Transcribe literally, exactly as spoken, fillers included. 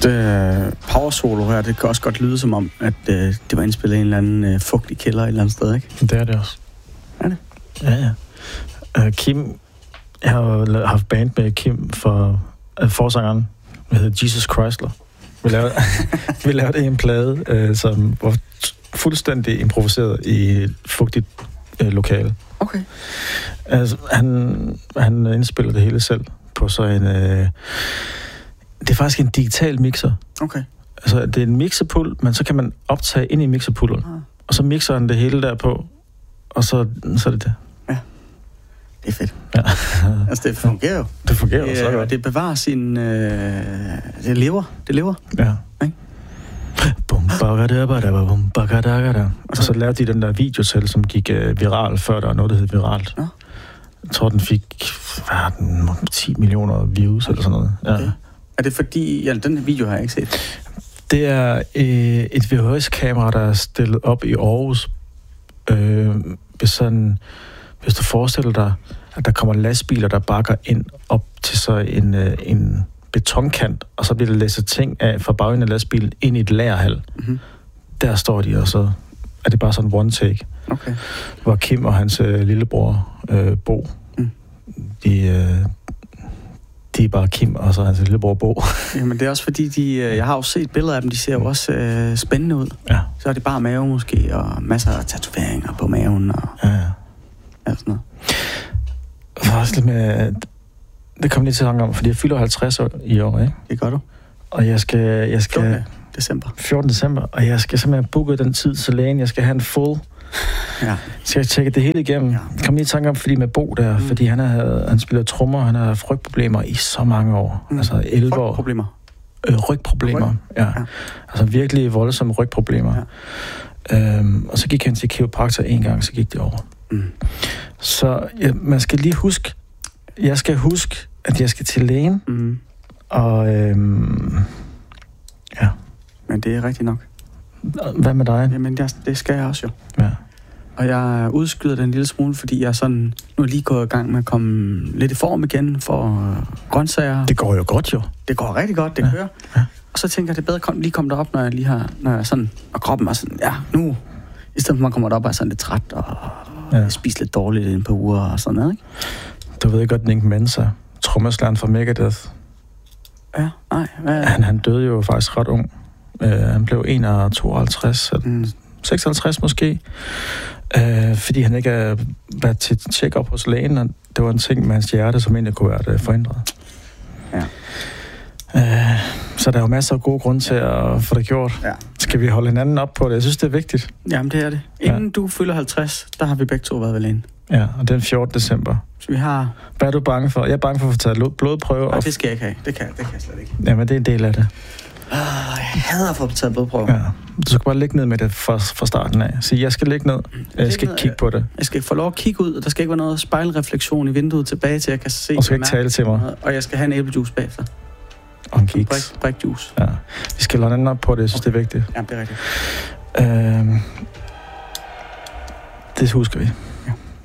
Det power solo her, det kan også godt lyde som om, at øh, det var indspillet i en eller anden øh, fugtig kælder et eller andet sted, ikke? Det er det også. Er det? Ja, ja. Uh, Kim, jeg har jo haft band med Kim for uh, forsangeren, der hedder Jesus Chrysler. Vi lavede, vi lavede en plade, uh, som var fuldstændig improviseret i et fugtigt uh, lokale. Okay. Altså, han, han indspiller det hele selv på så en... Uh, det er faktisk en digital mixer. Okay. Altså, det er en mixerpult, men så kan man optage ind i mixerpulten. Ah. Og så mixer han det hele der på, og så, så er det det. Ja. Det er fedt. Ja. Altså, det fungerer jo. Det fungerer jo det, så godt. Det bevarer sin... Øh, det lever. Det lever. Ja. Ikke? Og så lavede de den der video til, som gik uh, viral, før der var noget, der hed viralt. Ja. Jeg tror, den fik hvad er den, ti millioner views eller sådan noget. Ja. Okay. Er det fordi... Ja, den her video har jeg ikke set. Det er øh, et V H S-kamera, der er stillet op i Aarhus. Øh, hvis, sådan, hvis du forestiller dig, at der kommer lastbiler, der bakker ind op til så en, øh, en betonkant, og så bliver der læsset ting af fra bagenden af lastbilen ind i et lagerhal. Mm-hmm. Der står de, og så er det bare sådan one take. Okay. Hvor Kim og hans øh, lillebror, øh, Bo, mm. de... Øh, de er bare Kim, og så hans lillebror Bo. Jamen, det er også fordi, de, jeg har jo set billeder af dem, de ser jo også øh, spændende ud. Ja. Så er det bare mave måske, og masser af tatoveringer på maven, og ja, ja. Alt sådan noget. Faktisk lidt med... Det kom lige til tanke om, fordi jeg fylder halvtreds år i år, ikke? Det gør du. Og jeg skal... Jeg skal fjortende december. fjortende december, og jeg skal simpelthen booke den tid, så lægen, jeg skal have en full... Ja. Skal jeg tjekke det hele igennem? Ja. Kom lige i tanke om, fordi med Bo der, mm. fordi han, er, han spiller trommer, han har frygtproblemer i så mange år. Mm. Altså elleve år. Rygproblemer? Øh, rygproblemer, Ryg? ja. ja. Altså virkelig voldsomme rygproblemer. Ja. Øhm, og så gik han til kiropraktor en gang, så gik det over. Mm. Så ja, man skal lige huske, jeg skal huske, at jeg skal til lægen, mm. og øhm, ja. Men det er rigtigt nok. Hvad med dig? Jamen, det, det skal jeg også jo. Ja. Og jeg udskyder den en lille smule, fordi jeg sådan, nu er lige gået i gang med at komme lidt i form igen for grøntsager. Det går jo godt jo. Det går rigtig godt, det ja. kører. Ja. Og så tænker jeg, det er bedre kom, lige komme derop, når jeg lige har, når jeg sådan, og kroppen er sådan, ja, nu, i stedet for at man kommer derop og er sådan lidt træt, og ja. spiser lidt dårligt i en par uger og sådan noget, ikke? Du ved godt, Nick Mensa, trommeslageren fra Megadeth. Ja, nej. Hvad? Han, han døde jo faktisk ret ung. Uh, han blev en og tooghalvtreds, mm. seksoghalvtreds måske, uh, fordi han ikke har været til check-up hos lægen, og det var en ting med hans hjerte, som egentlig kunne være forhindret. Ja. Uh, så der er jo masser af gode grunde til at få det gjort. Ja. Skal vi holde hinanden op på det? Jeg synes, det er vigtigt. Jamen, det er det. Inden ja. du fylder halvtreds, der har vi begge to været ved lægen. Ja, og den fjortende december. Så vi har... Hvad er du bange for? Jeg er bange for at få taget blodprøve. Nej, det skal jeg ikke have. Det kan, det kan jeg slet ikke. Jamen, det er en del af det. Uh, jeg hader at få taget blodprøve. Ja. Du skal bare ligge ned med det fra, fra starten af. Sige, jeg skal ligge ned. Jeg skal ikke kigge på det. Jeg skal få lov at kigge ud, og der skal ikke være noget spejlrefleksion i vinduet tilbage til, jeg kan se... Og skal ikke tale til mig. Og jeg skal have en æblejuice bagefter. Og en kiks. Brik, brikjuice. Ja. Vi skal holde anden op på det, jeg synes, okay. det er vigtigt. Ja, det er rigtigt. Øhm, det husker vi.